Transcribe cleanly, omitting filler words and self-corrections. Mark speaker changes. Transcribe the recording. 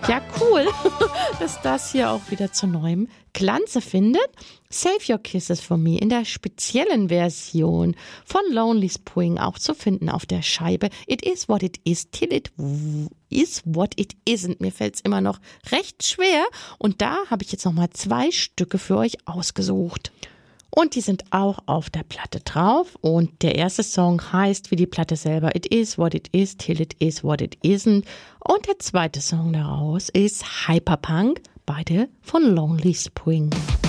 Speaker 1: Ja, cool, dass das hier auch wieder zu neuem Glanze findet. Save Your Kisses for Me in der speziellen Version von Lonely Spring auch zu finden auf der Scheibe It Is What It Is Till It Is What It Isn't. Mir fällt es immer noch recht schwer und da habe ich jetzt nochmal 2 Stücke für euch ausgesucht. Und die sind auch auf der Platte drauf. Und der erste Song heißt wie die Platte selber It Is What It Is Till It Is What It Isn't. Und der zweite Song daraus ist Hyperpunk, beide von Lonely Spring.